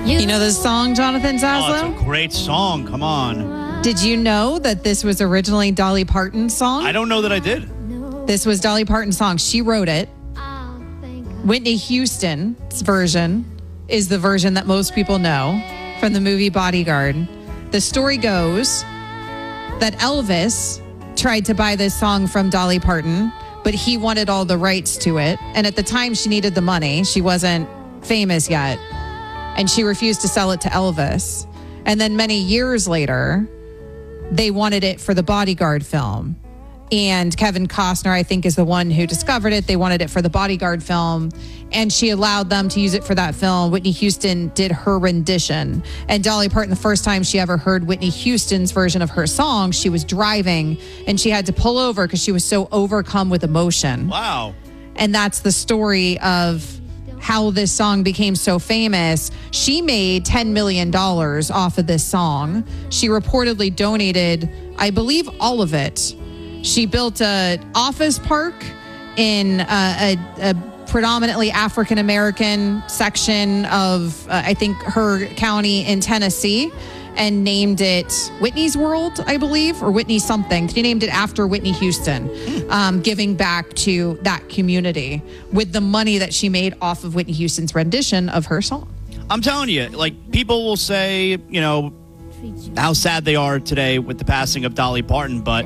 You know this song, Jonathan Zaslow? Oh, it's a great song. Come on. Did you know that this was originally Dolly Parton's song? I don't know that I did. This was Dolly Parton's song. She wrote it. Whitney Houston's version is the version that most people know from the movie Bodyguard. The story goes that Elvis tried to buy this song from Dolly Parton, but he wanted all the rights to it. And at the time, she needed the money. She wasn't famous yet. And she refused to sell it to Elvis. And then many years later, they wanted it for the Bodyguard film. And Kevin Costner, I think, is the one who discovered it. They wanted it for the Bodyguard film, and she allowed them to use it for that film. Whitney Houston did her rendition. And Dolly Parton, the first time she ever heard Whitney Houston's version of her song, she was driving, and she had to pull over because she was so overcome with emotion. Wow. And that's the story of how this song became so famous. She made $10 million off of this song. She reportedly donated, I believe, all of it. She built an office park in a predominantly African-American section of, I think, her county in Tennessee, and named it Whitney's World, I believe, or Whitney something. She named it after Whitney Houston, giving back to that community with the money that she made off of Whitney Houston's rendition of her song. I'm telling you, like, people will say, you know, how sad they are today with the passing of Dolly Parton, but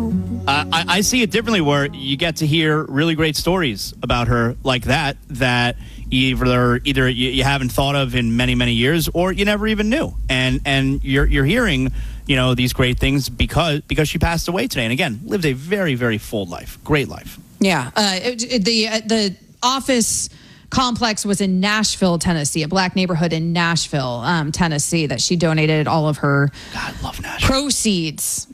I see it differently, where you get to hear really great stories about her like that either you haven't thought of in many, many years, or you never even knew, and you're hearing, you know, these great things because she passed away today, and again, lived a very, very full life, great life. Yeah, the office complex was in Nashville, Tennessee, a black neighborhood in Nashville, Tennessee, that she donated all of her proceeds.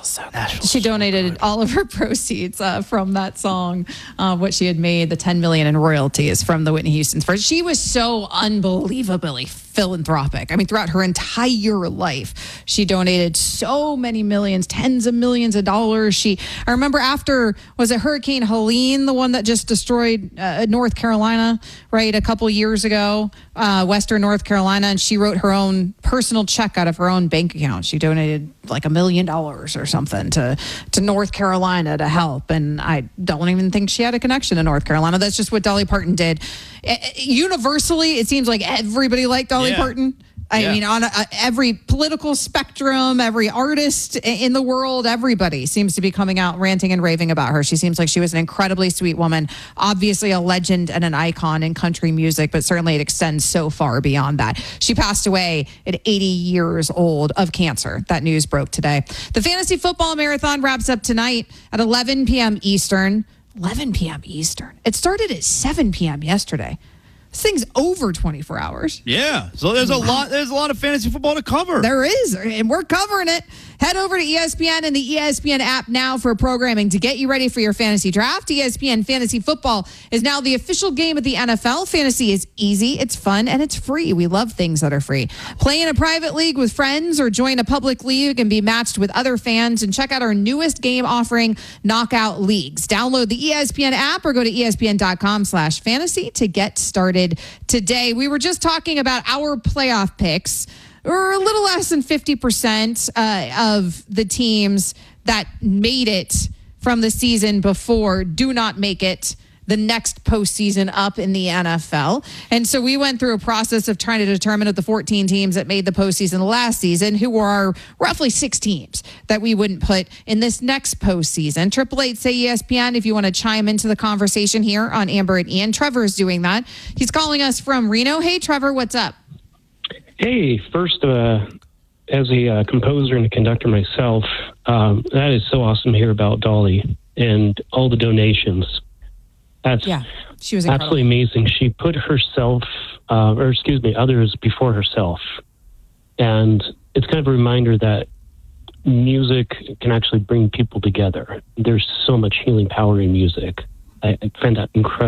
She donated all of her proceeds from that song, what she had made, the $10 million in royalties from the Whitney Houston's version. She was so unbelievably philanthropic. I mean, throughout her entire life, she donated so many millions, tens of millions of dollars. I remember after, was it Hurricane Helene, the one that just destroyed North Carolina, right, a couple years ago, Western North Carolina, and she wrote her own personal check out of her own bank account. She donated like $1 million or something to North Carolina to help. And I don't even think she had a connection to North Carolina. That's just what Dolly Parton did. Universally, it seems like everybody liked Dolly Parton. I mean, on every political spectrum, every artist in the world, everybody seems to be coming out ranting and raving about her. She seems like she was an incredibly sweet woman, obviously a legend and an icon in country music, but certainly it extends so far beyond that. She passed away at 80 years old of cancer. That news broke today. The Fantasy Football Marathon wraps up tonight at 11 p.m. Eastern. 11 p.m. Eastern. It started at 7 p.m. yesterday. This thing's over 24 hours. Yeah. So there's a lot of fantasy football to cover. There is, and we're covering it. Head over to ESPN and the ESPN app now for programming to get you ready for your fantasy draft. ESPN Fantasy Football is now the official game of the NFL. Fantasy is easy, it's fun, and it's free. We love things that are free. Play in a private league with friends or join a public league and be matched with other fans, and check out our newest game offering, Knockout Leagues. Download the ESPN app or go to ESPN.com/fantasy to get started today. We were just talking about our playoff picks. Or a little less than 50% of the teams that made it from the season before do not make it the next postseason up in the NFL. And so we went through a process of trying to determine of the 14 teams that made the postseason last season, who were roughly 6 teams that we wouldn't put in this next postseason. 888-SAY-ESPN if you want to chime into the conversation here on Amber and Ian. Trevor is doing that. He's calling us from Reno. Hey, Trevor, what's up? Hey, first, as a composer and a conductor myself, that is so awesome to hear about Dolly and all the donations. That's she was absolutely amazing. She put herself, others before herself. And it's kind of a reminder that music can actually bring people together. There's so much healing power in music. I find that incredible.